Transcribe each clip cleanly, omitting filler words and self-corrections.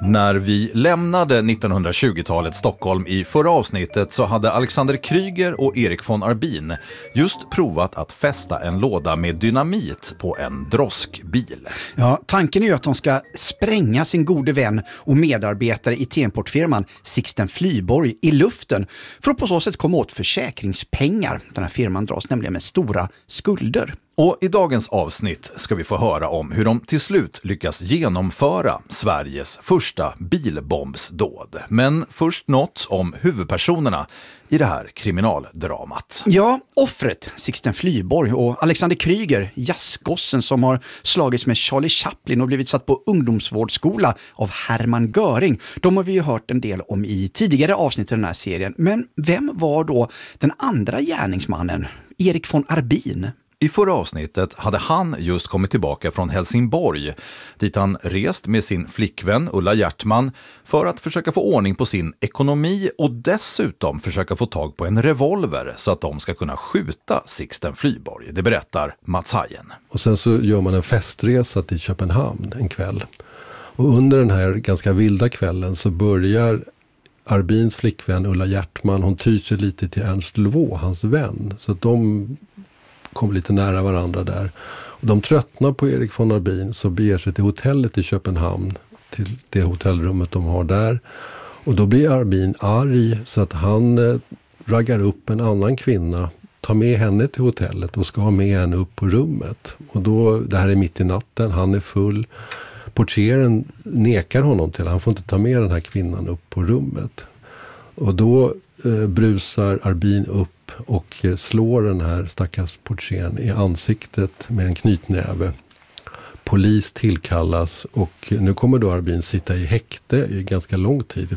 När vi lämnade 1920-talets Stockholm i förra avsnittet så hade Alexander Kryger och Erik von Arbin just provat att fästa en låda med dynamit på en droskbil. Ja, tanken är ju att de ska spränga sin gode vän och medarbetare i T-importfirman Sixten Flyborg i luften för att på så sätt komma åt försäkringspengar. Den här firman dras nämligen med stora skulder. Och i dagens avsnitt ska vi få höra om hur de till slut lyckas genomföra Sveriges första bilbombsdåd. Men först något om huvudpersonerna i det här kriminaldramat. Ja, offret Sixten Flyborg och Alexander Kryger, jazzgossen som har slagits med Charlie Chaplin och blivit satt på ungdomsvårdsskola av Hermann Göring. De har vi ju hört en del om i tidigare avsnitt i den här serien. Men vem var då den andra gärningsmannen? Erik von Arbin. I förra avsnittet hade han just kommit tillbaka från Helsingborg, dit han rest med sin flickvän Ulla Hjärtman för att försöka få ordning på sin ekonomi och dessutom försöka få tag på en revolver så att de ska kunna skjuta Sixten Flyborg. Det berättar Mats Hajen. Och sen så gör man en festresa till Köpenhamn en kväll. Och under den här ganska vilda kvällen så börjar Arbins flickvän Ulla Hjärtman, hon tyr sig lite till Ernst Levaux, hans vän. Så att de kom lite nära varandra där. Och de tröttnar på Erik von Arbin så beger sig till hotellet i Köpenhamn, till det hotellrummet de har där. Och då blir Arbin arg så att han raggar upp en annan kvinna, tar med henne till hotellet och ska ha med henne upp på rummet. Och då, det här är mitt i natten, han är full. Portieren nekar honom till, han får inte ta med den här kvinnan upp på rummet. Och då brusar Arbin upp och slår den här stackars portieren i ansiktet med en knytnäve. Polis tillkallas och nu kommer då Arbin sitta i häkte i ganska lång tid,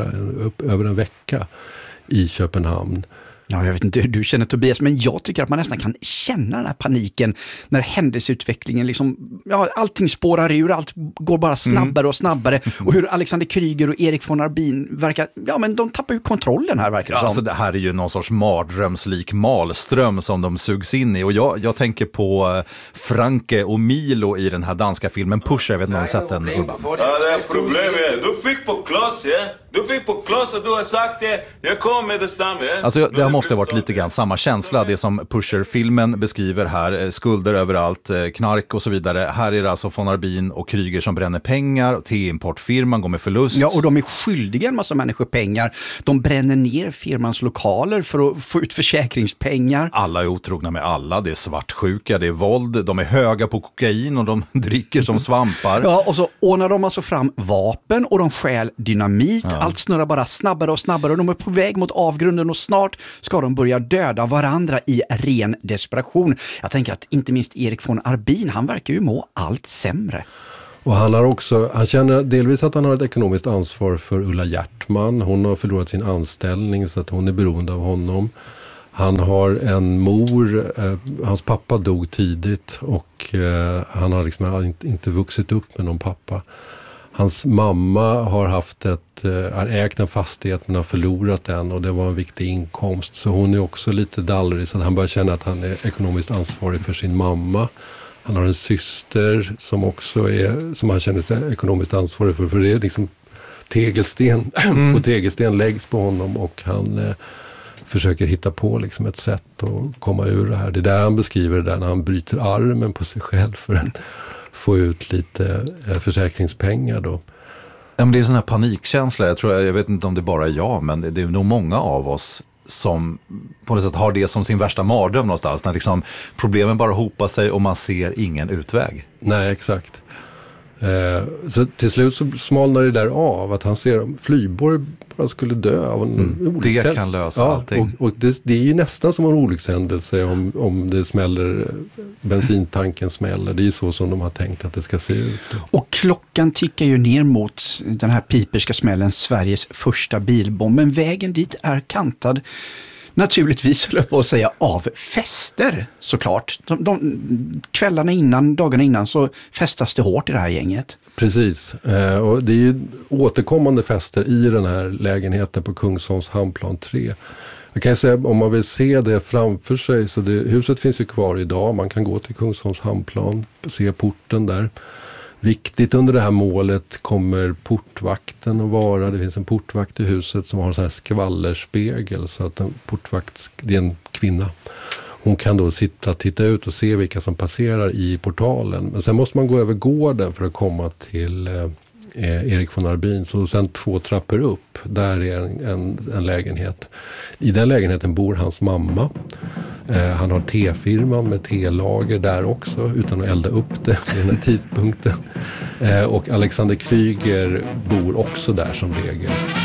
över en vecka i Köpenhamn. Ja, jag vet inte hur du känner Tobias, men jag tycker att man nästan kan känna den här paniken när händelseutvecklingen liksom, ja, allting spårar ur, allt går bara snabbare och snabbare och hur Alexander Kryger och Erik von Arbin verkar, ja men de tappar ju kontrollen här verkar det som. Alltså det här är ju någon sorts mardrömslik malström som de sugs in i och jag tänker på Franke och Milo i den här danska filmen Pusher, jag vet inte om du har sett den, Urban? Ja, det är problemet. Du fick på kloss, ja? Du fick på kloss och du har sagt det. Jag kommer med detsamma, ja? Alltså det måste ha varit lite grann samma känsla, det som Pusher-filmen beskriver här, skulder överallt, knark och så vidare. Här är det alltså von Arbin och Kryger som bränner pengar, T-importfirman går med förlust. Ja, och de är skyldiga en massa människor pengar. De bränner ner firmans lokaler för att få ut försäkringspengar. Alla är otrogna med alla, det är svartsjuka, det är våld, de är höga på kokain och de dricker som svampar. Ja, och så ordnar de alltså fram vapen och de stjäl dynamit. Ja. Allt snurrar bara snabbare och snabbare och de är på väg mot avgrunden och snart ska de börja döda varandra i ren desperation. Jag tänker att inte minst Erik von Arbin, han verkar ju må allt sämre. Och han känner delvis att han har ett ekonomiskt ansvar för Ulla Hjärtman. Hon har förlorat sin anställning så att hon är beroende av honom. Han har en mor, hans pappa dog tidigt och han har liksom inte vuxit upp med någon pappa. Hans mamma har ägt en fastighet men har förlorat den och det var en viktig inkomst. Så hon är också lite dallrig så att han börjar känna att han är ekonomiskt ansvarig för sin mamma. Han har en syster som också som han känner sig ekonomiskt ansvarig för det är liksom tegelsten på tegelsten läggs på honom och han försöker hitta på liksom ett sätt att komma ur det här. Det är där han beskriver det där när han bryter armen på sig själv för att få ut lite försäkringspengar då. Ja, men det är en sån här panikkänsla, jag vet inte om det bara är jag, men det är nog många av oss som på något sätt har det som sin värsta mardröm någonstans, när liksom problemen bara hopar sig och man ser ingen utväg. Nej, exakt. Så till slut så smalnar det där av att han ser Flyborg bara skulle dö av en olyckshändelse. Det kan lösa allting. Och det är ju nästan som en olyckshändelse om det smäller, bensintanken smäller. Det är ju så som de har tänkt att det ska se ut. Och klockan tickar ju ner mot den här piperska smällen, Sveriges första bilbomb. Men vägen dit är kantad. Naturligtvis, höll jag på att säga, av fester såklart. Kvällarna innan, dagarna innan så festas det hårt i det här gänget. Precis, och det är ju återkommande fester i den här lägenheten på Kungsholms hamnplan 3. Jag kan säga, om man vill se det framför sig, så huset finns ju kvar idag. Man kan gå till Kungsholms hamnplan, se porten där. Viktigt under det här målet kommer portvakten att vara. Det finns en portvakt i huset som har en sån här skvallerspegel, så att en portvakt, det är en kvinna. Hon kan då titta ut och se vilka som passerar i portalen. Men sen måste man gå över gården för att komma till Erik von Arbin. Så sen 2 trappor upp, där är en lägenhet. I den lägenheten bor hans mamma. Han har tefirman med telager där också, utan att elda upp det vid den här tidpunkten. Och Alexander Kryger bor också där som regel.